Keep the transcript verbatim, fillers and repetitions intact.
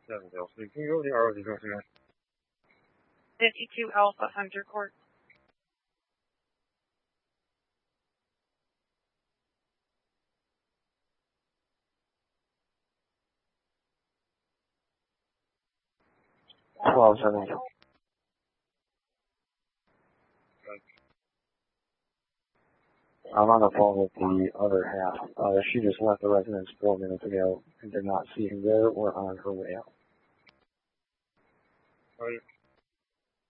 Avondale. So can you go to the R O address again? fifty-two Alpha Hunter Court. twelve seventy. I'm on the phone with the other half. Uh, she just left the residence four minutes ago and did not see him there or on her way out. All right.